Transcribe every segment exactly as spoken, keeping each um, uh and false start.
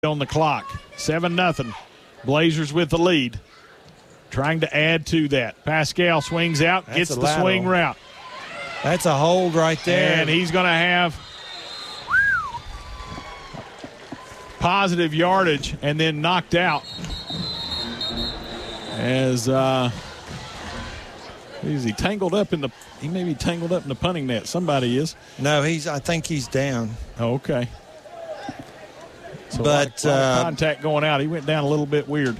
on the clock. seven nothing. Blazers with the lead. Trying to add to that. Pascal swings out, That's gets the lateral. swing route. That's a hold right there. And he's going to have positive yardage and then knocked out. As uh, is he tangled up in the he may be tangled up in the punting net. Somebody is. No, he's I think he's down. Oh, okay. So but a lot, a lot of uh, contact going out. He went down a little bit weird.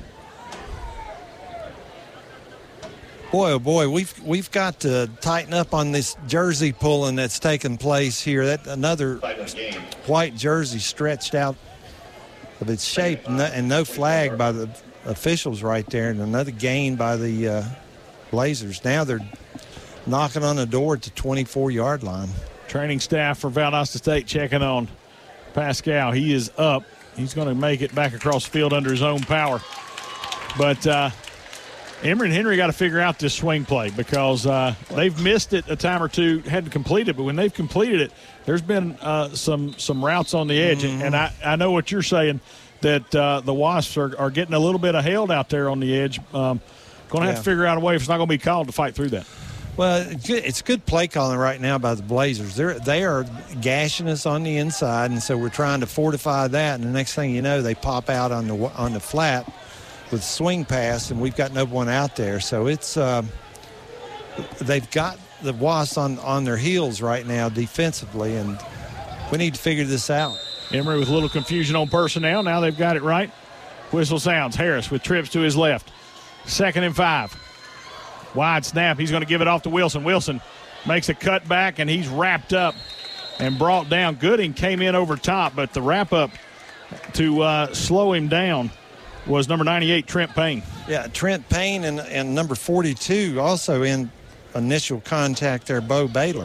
Boy, oh boy, we've we've got to tighten up on this jersey pulling that's taking place here. That another white jersey stretched out of its shape, and no, and no flag by the officials right there, and another gain by the uh, Blazers. Now they're knocking on the door at the twenty-four-yard line. Training staff for Valdosta State checking on Pascal. He is up. He's going to make it back across the field under his own power. But uh, Emory and Henry got to figure out this swing play because uh, they've missed it a time or two, had to complete it, but when they've completed it, there's been uh, some some routes on the edge. Mm-hmm. And I, I know what you're saying, that uh, the Wasps are, are getting a little bit of held out there on the edge. Um, going to have Yeah. to figure out a way if it's not going to be called to fight through that. Well, it's good, it's good play calling right now by the Blazers. They're they are gashing us on the inside, and so we're trying to fortify that. And the next thing you know, they pop out on the on the flat with swing pass, and we've got no one out there. So it's uh, they've got the Wasps on on their heels right now defensively, and we need to figure this out. Emory with a little confusion on personnel. Now they've got it right. Whistle sounds. Harris with trips to his left. Second and five. Wide snap. He's going to give it off to Wilson. Wilson makes a cut back, and he's wrapped up and brought down. Gooding came in over top, but the wrap-up to uh, slow him down was number ninety-eight, Trent Payne. Yeah, Trent Payne and, and number forty-two also in initial contact there, Bo Baylor.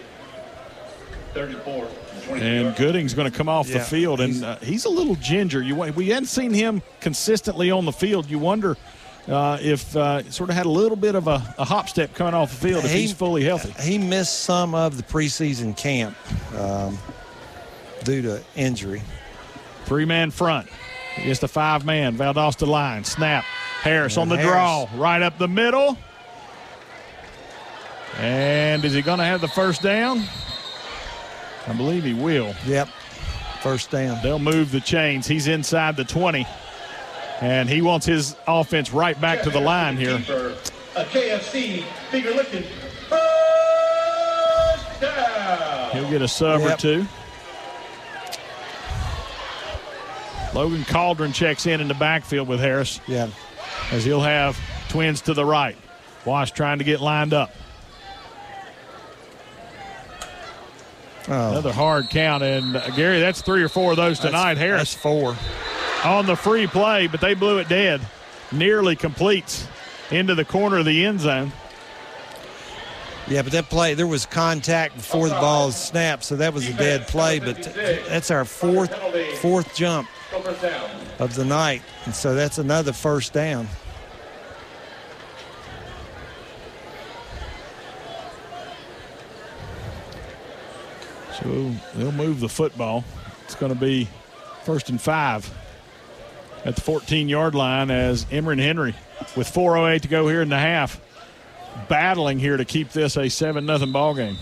thirty-four. And Gooding's going to come off Yeah, the field, and he's, uh, he's a little ginger. You We hadn't seen him consistently on the field. You wonder uh, if uh, sort of had a little bit of a, a hop step coming off the field if he, he's fully healthy. He missed some of the preseason camp um, due to injury. Three-man front against a five-man. Valdosta line. Snap. Harris And on the Harris. draw. Right up the middle. And is he going to have the first down? I believe he will. Yep, first down. They'll move the chains. He's inside the twenty. And he wants his offense right back to the line here. A K F C finger lifting. First down. He'll get a sub or Yep. two. Logan Cauldron checks in in the backfield with Harris Yeah. as he'll have twins to the right. Wash trying to get lined up. Oh, Another hard count. And, uh, Gary, that's three or four of those tonight. that's, Harris that's four. on the free play, but they blew it dead. Nearly completes into the corner of the end zone. Yeah, but that play, there was contact before the ball snapped, so that was a dead play. But that's our fourth fourth jump First down. of the night, and so that's another first down. So they'll move the football. It's going to be first and five at the fourteen-yard line as Emory and Henry with four oh eight to go here in the half, battling here to keep this a seven nothing ball game.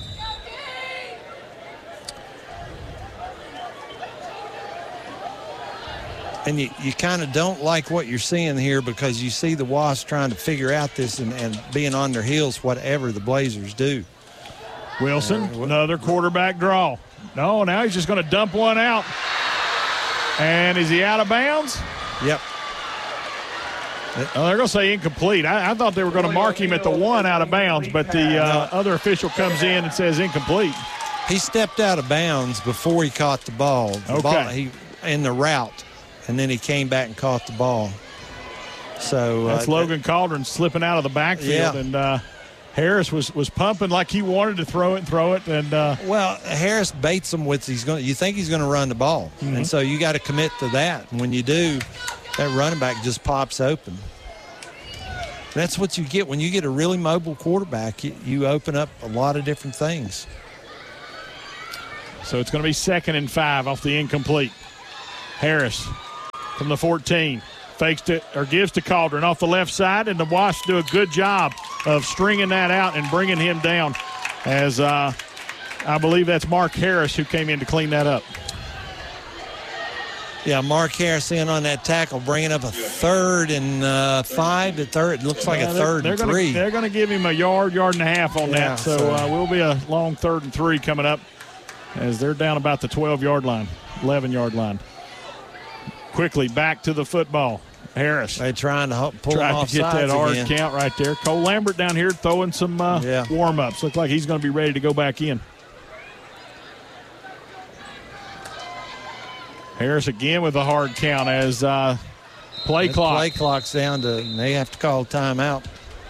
And you, you kind of don't like what you're seeing here because you see the Wasps trying to figure out this and, and being on their heels, whatever the Blazers do. Wilson, Uh, what- another quarterback draw. No, now he's just going to dump one out. And is he out of bounds? Yep. Oh, they're going to say incomplete. I, I thought they were going to mark him at the one out of bounds, but the uh, other official comes in and says incomplete. He stepped out of bounds before he caught the ball. The Okay. ball he, in the route, and then he came back and caught the ball. So That's uh, Logan Cauldron slipping out of the backfield, Yeah. and uh, Harris was, was pumping like he wanted to throw it and throw it. And uh, Well, Harris baits him with he's going. You think he's going to run the ball, Mm-hmm. and so you got to commit to that. And when you do, that running back just pops open. That's what you get when you get a really mobile quarterback. You, you open up a lot of different things. so it's going to be second and five off the incomplete. Harris from the fourteen. Fakes to, or gives to Cauldron off the left side, and the Wasps do a good job of stringing that out and bringing him down as uh, I believe that's Mark Harris who came in to clean that up. Yeah, Mark Harris in on that tackle, bringing up a third and uh, five to third. It looks like Yeah, a they're- third they're and gonna, three. They're going to give him a yard, yard and a half on Yeah, that. So, so- uh, will be a long third and three coming up as they're down about the twelve-yard line, eleven-yard line. Quickly back to the football. Harris They're trying to ho- pull him tried off to get that sides hard again. count right there. Cole Lambert down here throwing some uh, Yeah. warm-ups. Looks like he's going to be ready to go back in. Harris again with a hard count as uh, play That clock. Play clock's down to, and they have to call timeout.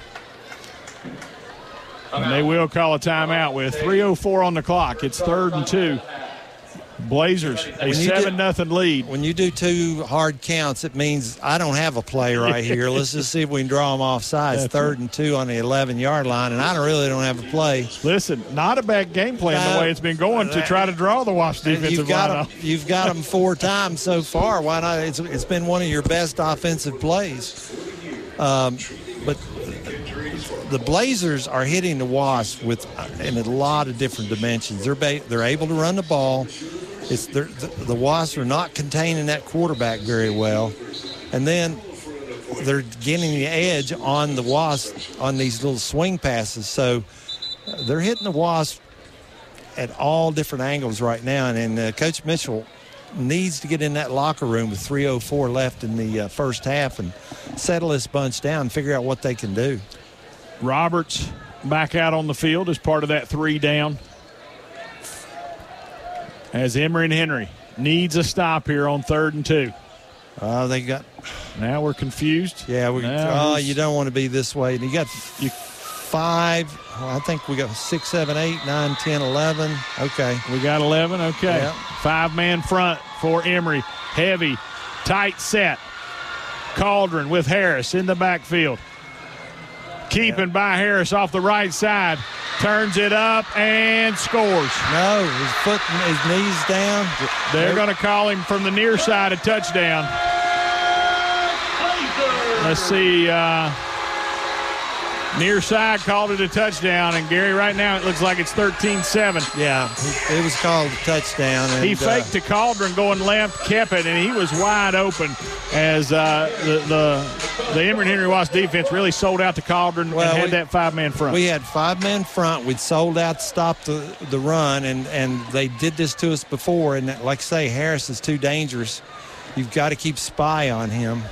And they will call a timeout with three oh four on the clock. It's third and two. Blazers, a When you seven do- nothing lead. When you do two hard counts, it means I don't have a play right here. Let's just see if we can draw them off sides. That's Third and two on the eleven-yard line, and I don't really don't have a play. Listen, not a bad game plan the No. way it's been going to try to draw the Wasps And defensive You've got line them. off. You've got them four times so far. Why not? It's, it's been one of your best offensive plays. Um, but the Blazers are hitting the Wasps with in a lot of different dimensions. They're ba- they're able to run the ball. It's the, the Wasps are not containing that quarterback very well, and then they're getting the edge on the Wasps on these little swing passes. So uh, they're hitting the Wasps at all different angles right now, and, and uh, Coach Mitchell needs to get in that locker room with three oh four left in the uh, first half and settle this bunch down and figure out what they can do. Roberts back out on the field as part of that three down. As Emory and Henry needs a stop here on third and two. Uh, they got, Now we're confused. yeah, we, Now oh, who's- you don't want to be this way. And you got you, five, well, I think we got six, seven, eight, nine, ten, eleven. Okay. We got eleven. Okay. Yeah. Five-man front for Emory. Heavy, tight set. Cauldron with Harris in the backfield. Keeping by Harris off the right side. Turns it up and scores. No, his foot and his knees down. They're going to call him from the near side a touchdown. Let's see. Uh, near side called it a touchdown. And, Gary, right now it looks like it's thirteen seven. Yeah, it was called a touchdown. And, He faked uh, to Cauldron going left, kept it, and he was wide open as uh, the, the the Emory and Henry Wasp defense really sold out to Cauldron Well, and had we- that five-man front. We had five men front. We'd sold out to stop the, the run, and, and they did this to us before. And like I say, Harris is too dangerous. You've got to keep spy on him.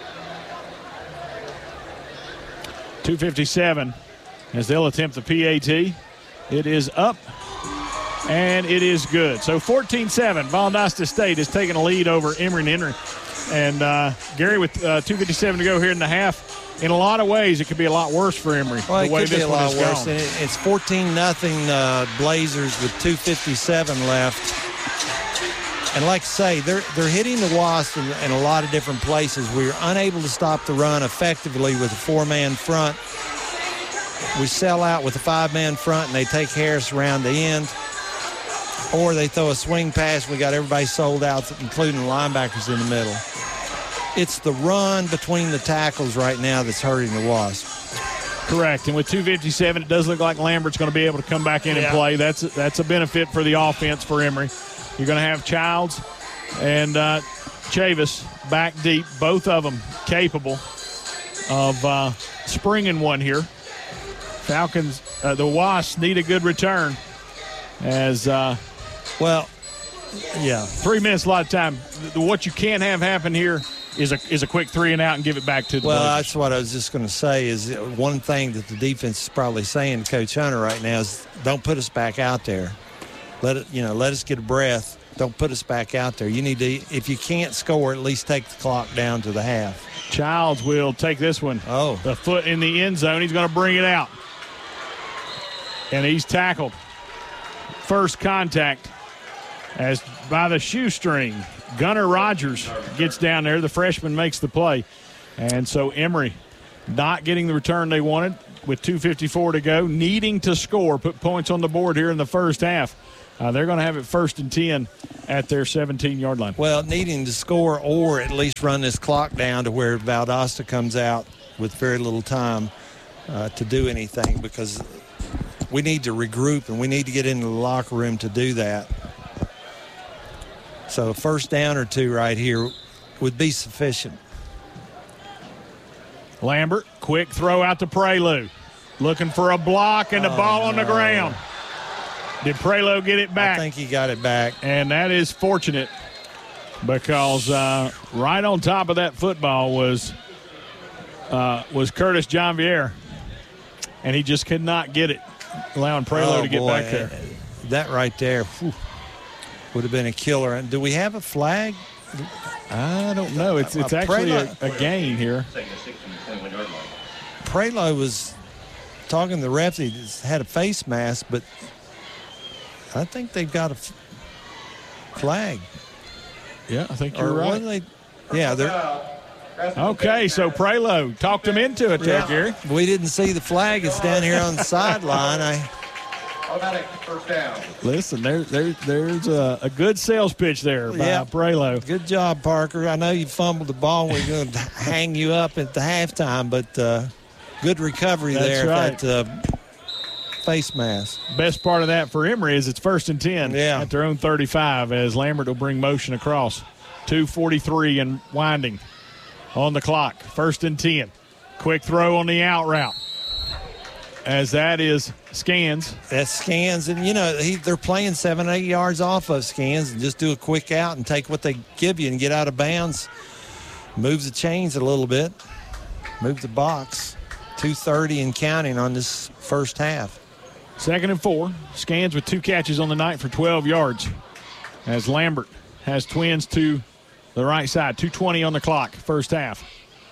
two fifty-seven as they'll attempt the P A T. It is up, and it is good. So fourteen seven, Valdosta State is taking a lead over Emory and Henry. And, uh, Gary, with uh, two fifty-seven to go here in the half, in a lot of ways it could be a lot worse for Emory. Well, the it way could this be a one lot has worse. gone. And it- It's fourteen nothing uh, Blazers with two fifty-seven left. And like I say, they're they're hitting the Wasps in, in a lot of different places. We were unable to stop the run effectively with a four-man front. We sell out with a five-man front, and they take Harris around the end. Or they throw a swing pass. We got everybody sold out, including the linebackers in the middle. It's the run between the tackles right now that's hurting the Wasps. Correct. And with two fifty-seven, it does look like Lambert's going to be able to come back in Yeah. and play. That's that's a benefit for the offense for Emory. You're going to have Childs and uh, Chavis back deep, both of them capable of uh, springing one here. Falcons, uh, the Wasps need a good return as uh, Well, yeah. three minutes, a lot of time. The, what you can't have happen here is a is a quick three and out and give it back to the Well, Blazers. that's what I was just going to say is one thing that the defense is probably saying to Coach Hunter right now is don't put us back out there. Let it, you know, let us get a breath. Don't put us back out there. You need to, if you can't score, at least take the clock down to the half. Childs will take this one. Oh. The foot in the end zone. He's going to bring it out. And he's tackled. First contact as by the shoestring. Gunnar Rogers gets down there. The freshman makes the play. And so Emory not getting the return they wanted with two fifty-four to go, needing to score, put points on the board here in the first half. Uh, they're going to have it first and ten at their seventeen-yard line. Well, needing to score or at least run this clock down to where Valdosta comes out with very little time uh, to do anything, because we need to regroup and we need to get into the locker room to do that. So a first down or two right here would be sufficient. Lambert, quick throw out to Prelo. Looking for a block and the Oh, ball on the no. ground. Did Prelo get it back? I think he got it back. And that is fortunate, because uh, right on top of that football was uh, was Curtis Jonvier, and he just could not get it, allowing Prelo Oh, to get boy. back there. That right there whew, would have been a killer. And do we have a flag? I don't know. It's it's Uh, actually a, Prelo- a gain here. Taking a sixteen to twenty-one yard line. Prelo was talking to the ref. He had a face mask, but I think they've got a f- flag. Yeah, I think Or you're what right. They, yeah, they're. Foul. Okay, so Prelo talked him into it there, Yeah, Gary. we didn't see the flag. It's down here on the sideline. I Automatic first down. Listen, there, there, there's a, a good sales pitch there by Yeah. Prelo. Good job, Parker. I know you fumbled the ball. We're going to hang you up at the halftime, but uh, good recovery That's there. right. That uh, face mask. Best part of that for Emory is it's first and ten Yeah. at their own thirty-five, as Lambert will bring motion across. two forty-three and winding on the clock. First and ten. Quick throw on the out route, as that is Scans. That Scans, and you know he, they're playing seven, eight yards off of Scans, and just do a quick out and take what they give you and get out of bounds. Move the chains a little bit. Move the box. two thirty and counting on this first half. Second and four. Scans with two catches on the night for twelve yards, as Lambert has twins to the right side. two twenty on the clock, first half.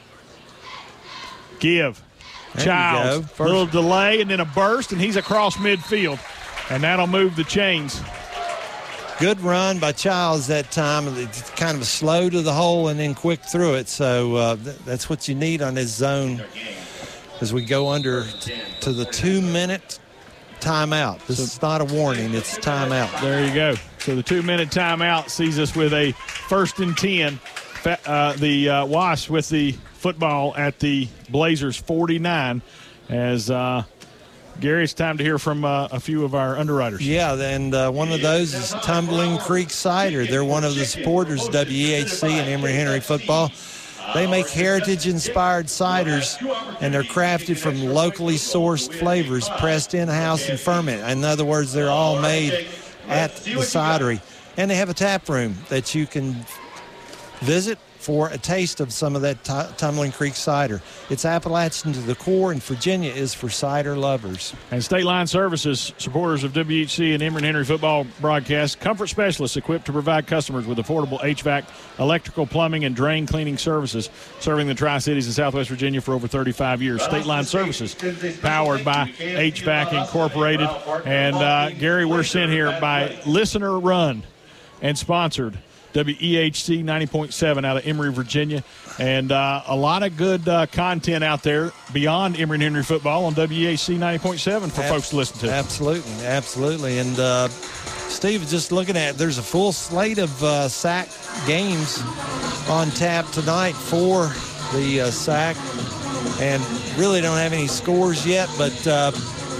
Give. There you go. Childs. First- Little delay and then a burst, and he's across midfield. And that'll move the chains. Good run by Childs that time. It's kind of a slow to the hole and then quick through it. So uh, th- that's what you need on this zone as we go under t- to the two-minute timeout. This is not a warning. It's a timeout. There you go. So the two-minute timeout sees us with a first and ten. Fa- Uh, the uh, Wasps with the football at the Blazers forty-nine. As uh, Gary, it's time to hear from uh, a few of our underwriters. Yeah, and uh, one of those is Tumbling Creek Cider. They're one of the supporters of W E H C and Emory Henry football. They make heritage-inspired ciders, and they're crafted from locally sourced flavors, pressed in-house and fermented. In other words, they're all made at the cidery. And they have a tap room that you can visit for a taste of some of that t- Tumbling Creek cider. It's Appalachian to the core, and Virginia is for cider lovers. And State Line Services, supporters of W H C and Emory Henry football broadcast, comfort specialists equipped to provide customers with affordable H V A C, electrical, plumbing, and drain cleaning services, serving the Tri-Cities in Southwest Virginia for over thirty-five years. State Line Services, powered by H V A C Incorporated. And uh, Gary, we're sent here by Listener Run and sponsored W E H C ninety point seven out of Emory, Virginia. And uh, a lot of good uh, content out there beyond Emory and Henry football on W E H C ninety point seven for Ab- folks to listen to. Absolutely, absolutely. And uh, Steve, just looking at, there's a full slate of uh, S A C games on tap tonight for the uh, S A C. And really don't have any scores yet, but uh,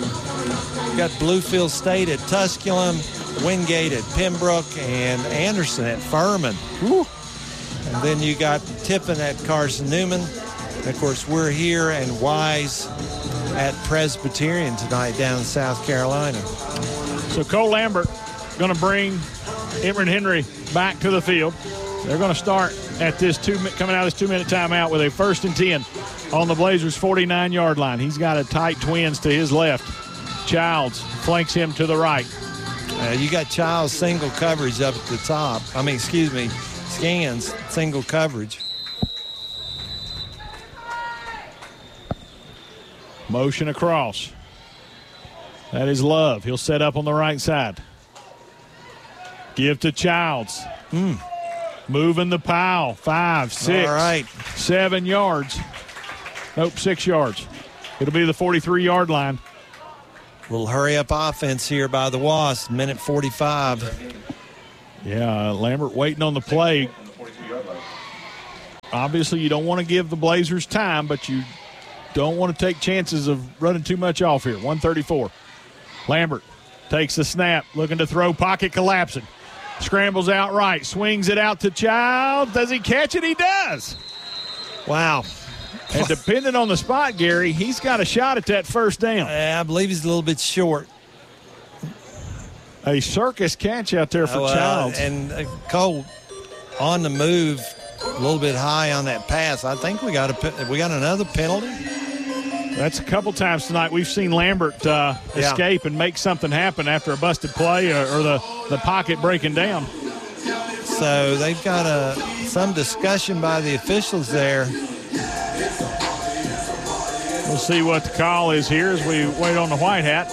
got Bluefield State at Tusculum, Wingate at Pembroke, and Anderson at Furman. Woo. And then you got Tiffin at Carson Newman. And of course, we're here and Wise at Presbyterian tonight down in South Carolina. So Cole Lambert going to bring Emory and Henry back to the field. They're going to start at this two coming out of this two-minute timeout with a first and ten on the Blazers' forty-nine-yard line. He's got a tight twins to his left. Childs flanks him to the right. Uh, you got Childs single coverage up at the top. I mean, excuse me, Scans single coverage. Motion across. That is Love. He'll set up on the right side. Give to Childs. Mm. Moving the pile. Five, six, All right. seven yards. Nope, six yards. It'll be the forty-three-yard line. Little hurry-up offense here by the Wasps. Minute forty-five. Yeah, Lambert waiting on the play. Obviously, you don't want to give the Blazers time, but you don't want to take chances of running too much off here. one thirty-four. Lambert takes the snap, looking to throw, pocket collapsing. Scrambles out right, swings it out to Childs. Does he catch it? He does. Wow. And depending on the spot, Gary, he's got a shot at that first down. Uh, I believe he's a little bit short. A circus catch out there for oh, uh, Childs. And uh, Cole on the move, a little bit high on that pass. I think we got a we got another penalty. That's a couple times tonight we've seen Lambert uh, yeah. escape and make something happen after a busted play or, or the, the pocket breaking down. So they've got a, some discussion by the officials there. We'll see what the call is here as we wait on the white hat.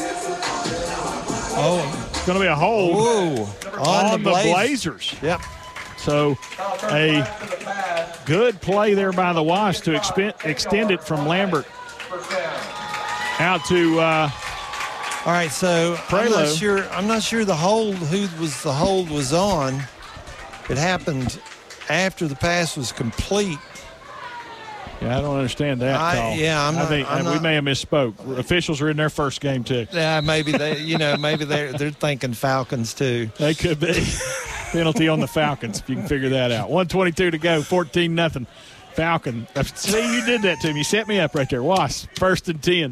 Oh, it's going to be a hold Ooh, on, on the, the Blazers. Blazers. Yep. So a good play there by the Wasps to expen- extend it from Lambert out to uh, all right, so I'm not Prelo. sure I'm not sure the hold who was the hold was on. It happened after the pass was complete. Yeah, I don't understand that I, call. yeah, I'm I not- think I'm we not- may have misspoke. Officials are in their first game too. Yeah, maybe they you know, maybe they're they're thinking Falcons too. They could be. Penalty on the Falcons, if you can figure that out. one twenty-two to go, fourteen nothing. Falcon. See, you did that to me. You set me up right there. Wasp, first and ten.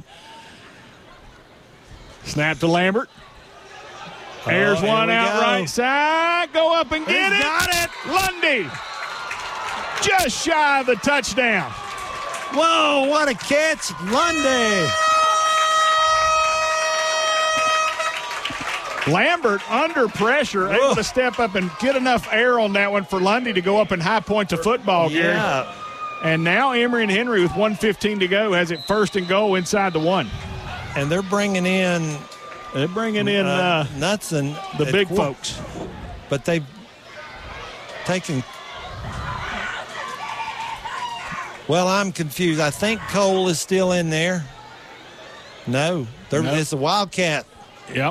Snap to Lambert. Airs Oh, one here we out go. right side. Go up and get He's it. got it. Lundy. Just shy of the touchdown. Whoa, what a catch, Lundy. Lambert under pressure, able to step up and get enough air on that one for Lundy to go up and high point to football, Gary. Yeah. And now Emory and Henry with one fifteen to go has it first and goal inside the one. And they're bringing in They're bringing in uh, uh, Nuts and the at big qu- folks. But they've taken. Well, I'm confused. I think Cole is still in there. No, there, Nope. it's a Wildcat. Yep.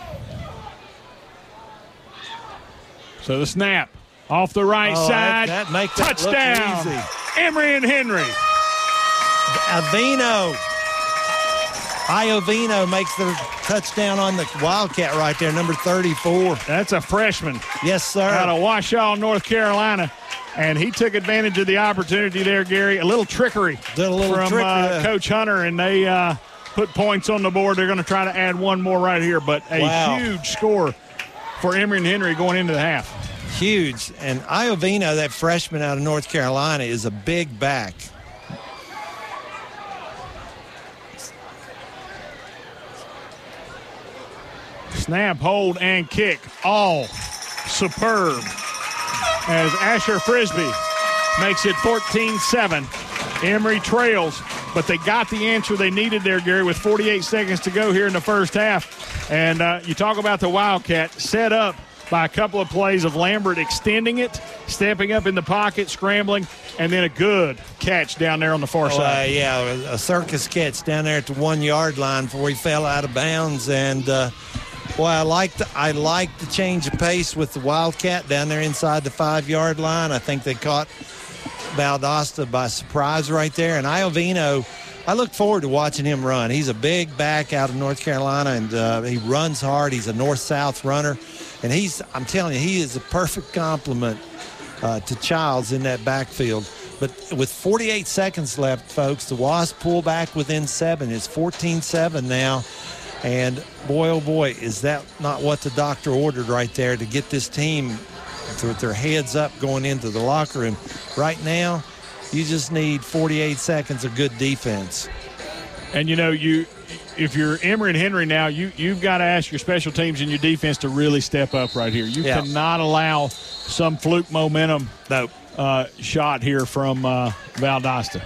So the snap off the right Oh, side. that- that make that look touchdown. easy. Emory and Henry. Avino. Iovino makes the touchdown on the Wildcat right there, number thirty-four. That's a freshman Yes, sir. out of Washoe, North Carolina. And he took advantage of the opportunity there, Gary. A little trickery Did a little from trick, uh, uh, Coach Hunter, and they uh, put points on the board. They're going to try to add one more right here, but a Wow. huge score for Emory and Henry going into the half. Huge. And Iovino, that freshman out of North Carolina, is a big back. Snap, hold, and kick, all superb. As Asher Frisbee makes it fourteen seven. Emory trails, but they got the answer they needed there, Gary, with forty-eight seconds to go here in the first half. And uh, you talk about the Wildcat set up by a couple of plays of Lambert extending it, stepping up in the pocket, scrambling, and then a good catch down there on the far Oh, uh, side. yeah, a circus catch down there at the one-yard line before he fell out of bounds. And, uh, boy, I like the, I like the change of pace with the Wildcat down there inside the five-yard line. I think they caught Valdosta by surprise right there. And Iovino, I look forward to watching him run. He's a big back out of North Carolina, and uh, he runs hard. He's a north-south runner. And he's, I'm telling you, he is a perfect complement uh, to Childs in that backfield. But with forty-eight seconds left, folks, the Wasps pull back within seven. It's fourteen seven now. And boy, oh boy, is that not what the doctor ordered right there to get this team with their heads up going into the locker room. Right now, you just need forty-eight seconds of good defense. And, you know, you if you're Emory and Henry now, you, you've got to ask your special teams and your defense to really step up right here. You Yeah. cannot allow some fluke momentum Nope. uh, shot here from uh, Valdosta.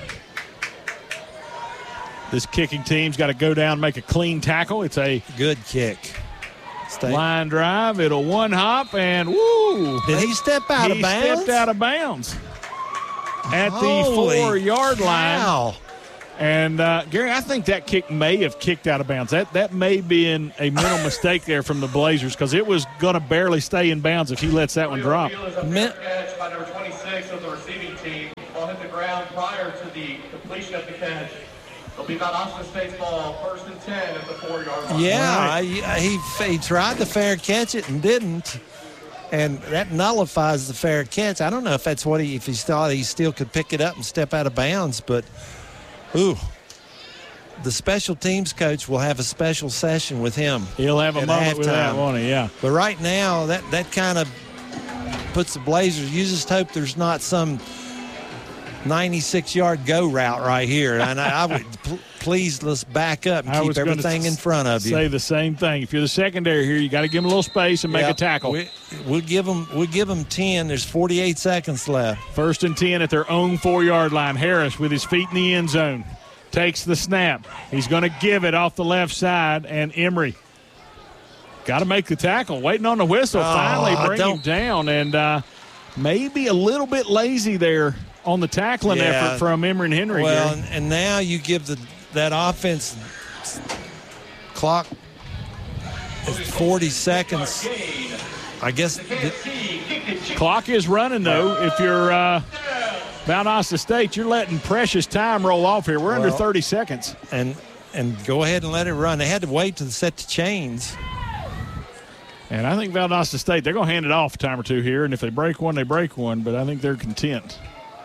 This kicking team's got to go down and make a clean tackle. It's a Good kick. Stay. line drive. It'll one hop, and woo! Did he step out he of bounds? stepped out of bounds at the Holy four-yard line. cow. And, uh, Gary, I think that kick may have kicked out of bounds. That that may be in a mental mistake there from the Blazers because it was going to barely stay in bounds if he lets that one drop. Min- catch by number twenty-six of the receiving team. Ball hit the ground prior to the completion of the catch. It'll be Valdosta State's ball, first and ten at the four-yard line. Yeah, Right. he, he tried to fair catch it and didn't. And that nullifies the fair catch. I don't know if that's what he, if he thought he still could pick it up and step out of bounds, but, ooh, the special teams coach will have a special session with him. He'll have a at moment with that, halftime. won't he? Yeah. But right now, that, that kind of puts the Blazers. You just hope there's not some ninety-six-yard go route right here. And I, I would pl- please let's back up and I keep was gonna everything in front of you. Say the same thing. If you're the secondary here, you got to give them a little space and make Yep. a tackle. We, we'll give them. We'll give them ten. There's forty-eight seconds left. First and ten at their own four-yard line. Harris with his feet in the end zone takes the snap. He's going to give it off the left side, and Emery got to make the tackle. Waiting on the whistle. Oh, Finally bring him don't- down, and uh, maybe a little bit lazy there on the tackling Yeah. effort from Emery and Henry. Well, Gary. and, and now you give the that offense clock is forty seconds. I guess. The, Clock is running, though. If you're uh, Valdosta State, you're letting precious time roll off here. We're under Well- thirty seconds. and and go ahead and let it run. They had to wait to set the chains. And I think Valdosta State, they're going to hand it off a time or two here. And if they break one, they break one. But I think they're content.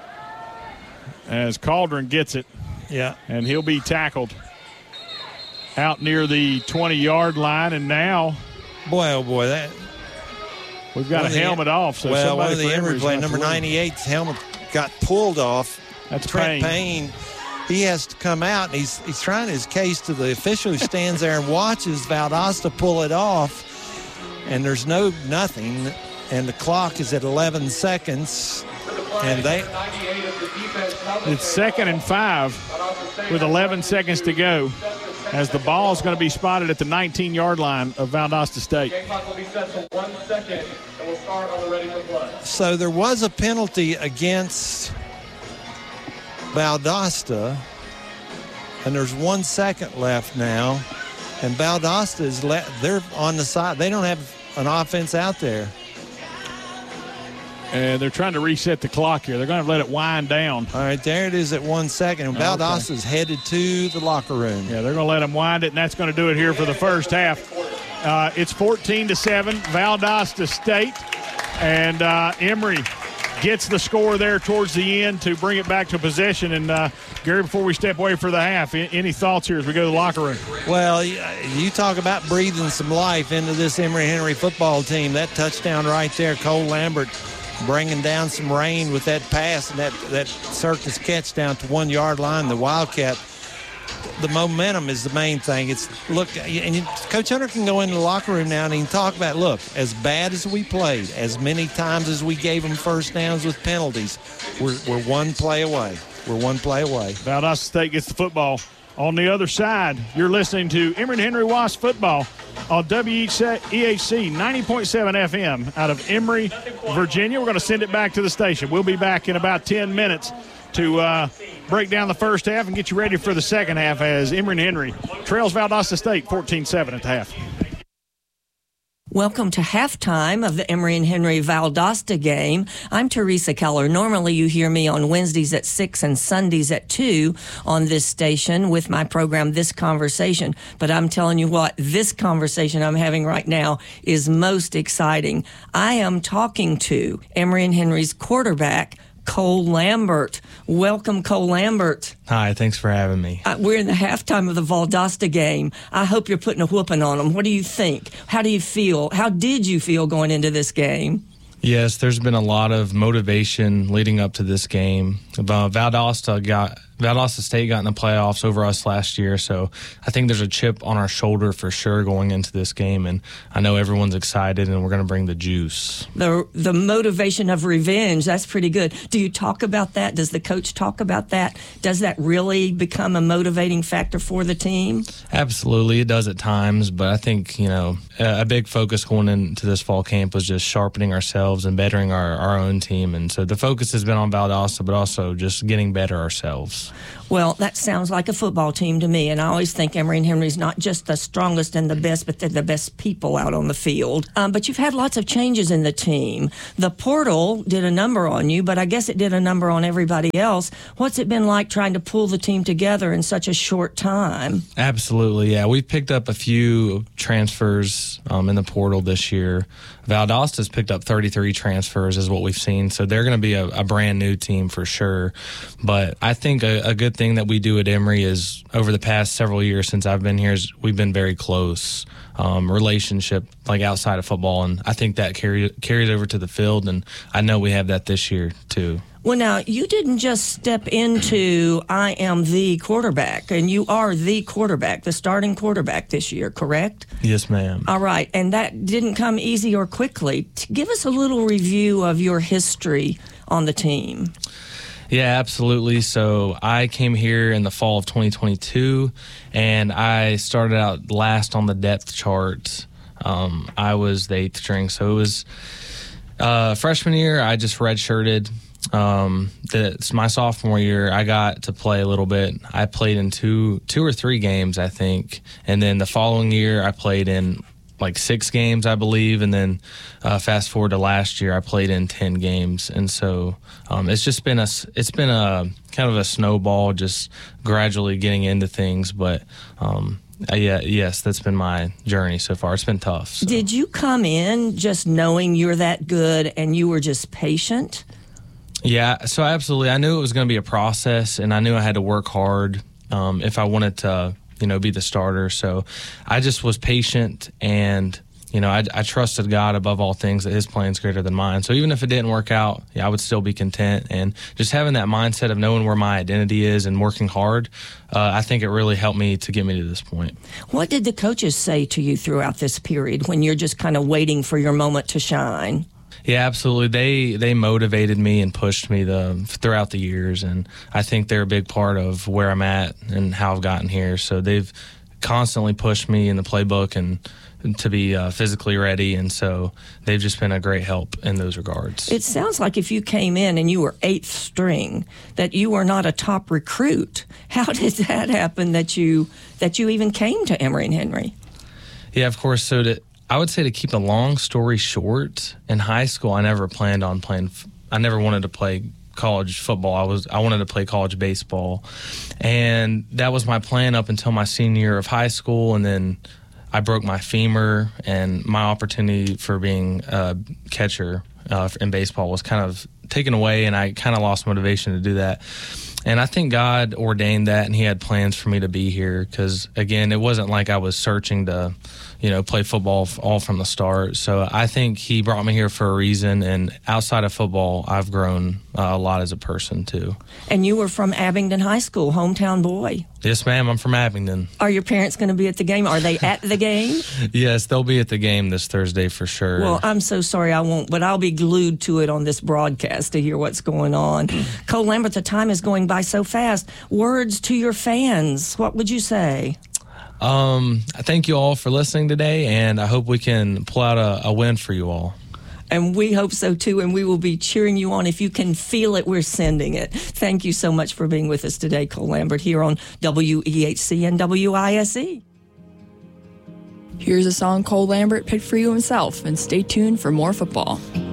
As Cauldron gets it, Yeah. and he'll be tackled out near the twenty-yard line. And now Boy, oh boy, that. we've got One a of the- helmet off. So well, somebody one of the for Emory Emory's play, gonna have number to leave. ninety-eight's helmet got pulled off. That's Trent Payne. Payne. He has to come out, and he's he's trying his case to the official who stands there and watches Valdosta pull it off. And there's no nothing, and the clock is at eleven seconds, and they. It's second and five with eleven seconds to go as the ball is going to be spotted at the nineteen-yard line of Valdosta State. Game clock will be set for one second, and we'll start on the ready for play. So there was a penalty against Valdosta, and there's one second left now, and Valdosta is le- they're on the side. They don't have an offense out there. And they're trying to reset the clock here. They're going to let it wind down. All right, there it is at one second, and Okay. Valdosta is headed to the locker room. Yeah, they're going to let them wind it, and that's going to do it here for the first half. Uh, it's fourteen to seven, Valdosta State, and uh, Emory gets the score there towards the end to bring it back to possession. And, uh, Gary, before we step away for the half, a- any thoughts here as we go to the locker room? Well, you talk about breathing some life into this Emory Henry football team. That touchdown right there, Cole Lambert bringing down some rain with that pass and that, that circus catch down to one-yard line, the Wildcat. The momentum is the main thing. It's look, and you, Coach Hunter can go into the locker room now and he can talk about, look, as bad as we played, as many times as we gave them first downs with penalties, we're, we're one play away. We're one play away. Valdosta State gets the football. On the other side, you're listening to Emory and Henry Wasp football on W E H C ninety point seven F M out of Emory, Virginia. We're going to send it back to the station. We'll be back in about ten minutes to uh, break down the first half and get you ready for the second half as Emory and Henry trails Valdosta State fourteen seven at the half. Welcome to halftime of the Emory and Henry Valdosta game. I'm Teresa Keller. Normally you hear me on Wednesdays at six and Sundays at two on this station with my program, This Conversation. But I'm telling you what, this conversation I'm having right now is most exciting. I am talking to Emory and Henry's quarterback, Cole Lambert. Welcome, Cole Lambert. Hi, thanks for having me. Uh, we're in the halftime of the Valdosta game. I hope you're putting a whooping on them. What do you think? How do you feel? How did you feel going into this game? Yes, there's been a lot of motivation leading up to this game. Uh, Valdosta got Valdosta State got in the playoffs over us last year, so I think there's a chip on our shoulder for sure going into this game, and I know everyone's excited, and we're going to bring the juice. The the motivation of revenge, that's pretty good. Do you talk about that? Does the coach talk about that? Does that really become a motivating factor for the team? Absolutely, it does at times, but I think, you know, a, a big focus going into this fall camp was just sharpening ourselves and bettering our, our own team, and so the focus has been on Valdosta, but also just getting better ourselves. Well, that sounds like a football team to me, and I always think Emory and Henry's not just the strongest and the best, but they're the best people out on the field. Um, but you've had lots of changes in the team. The portal did a number on you, but I guess it did a number on everybody else. What's it been like trying to pull the team together in such a short time? Absolutely, yeah. We've picked up a few transfers um, in the portal this year. Valdosta's picked up thirty-three transfers is what we've seen, so they're going to be a, a brand new team for sure. But I think a, a good thing that we do at Emory is over the past several years since I've been here is we've been very close um, relationship, like outside of football, and I think that carry, carries over to the field, and I know we have that this year too. Well, now, you didn't just step into I am the quarterback, and you are the quarterback, the starting quarterback this year, correct? Yes, ma'am. All right, and that didn't come easy or quickly. Give us a little review of your history on the team. Yeah, absolutely. So I came here in the fall of twenty twenty-two, and I started out last on the depth chart. Um, I was the eighth string, so it was uh, freshman year, I just redshirted. Um, it's my sophomore year. I got to play a little bit. I played in two, two or three games, I think, and then the following year I played in like six games, I believe, and then uh, fast forward to last year, I played in ten games, and so um, it's just been a it's been a kind of a snowball, just gradually getting into things, but. Um, Uh, yeah, yes, that's been my journey so far. It's been tough. So. Did you come in just knowing you're that good and you were just patient? Yeah, so absolutely. I knew it was going to be a process, and I knew I had to work hard um, if I wanted to, you know, be the starter. So I just was patient, and you know, I, I trusted God above all things that His plan's greater than mine. So even if it didn't work out, yeah, I would still be content. And just having that mindset of knowing where my identity is and working hard, uh, I think it really helped me to get me to this point. What did the coaches say to you throughout this period when you're just kind of waiting for your moment to shine? Yeah, absolutely. They they motivated me and pushed me the throughout the years, and I think they're a big part of where I'm at and how I've gotten here. So they've constantly pushed me in the playbook and to be uh, physically ready, and so they've just been a great help in those regards. It sounds like if you came in and you were eighth string, that you were not a top recruit. How did that happen that you that you even came to Emory and Henry? Yeah, of course. So to, I would say to keep a long story short, in high school, I never planned on playing. I never wanted to play college football. I was I wanted to play college baseball, and that was my plan up until my senior year of high school, and then I broke my femur, and my opportunity for being a catcher uh, in baseball was kind of taken away, and I kind of lost motivation to do that. And I think God ordained that, and He had plans for me to be here because, again, it wasn't like I was searching to, you know, play football all from the start. So I think He brought me here for a reason, and outside of football, I've grown uh, a lot as a person, too. And you were from Abingdon High School, hometown boy. Yes, ma'am. I'm from Abingdon. Are your parents going to be at the game? Are they at the game? Yes, they'll be at the game this Thursday for sure. Well, I'm so sorry I won't, but I'll be glued to it on this broadcast to hear what's going on. Cole Lambert, the time is going by so fast. Words to your fans. What would you say? Um, I thank you all for listening today, and I hope we can pull out a, a win for you all. And we hope so, too, and we will be cheering you on. If you can feel it, we're sending it. Thank you so much for being with us today, Cole Lambert, here on W E H C and W I S E. Here's a song Cole Lambert picked for you himself, and stay tuned for more football.